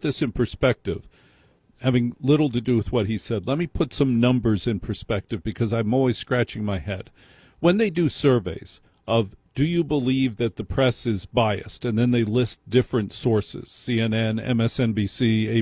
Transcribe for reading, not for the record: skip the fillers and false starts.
this in perspective, having little to do with what he said, let me put some numbers in perspective because I'm always scratching my head. When they do surveys of do you believe that the press is biased, and then they list different sources, CNN, MSNBC,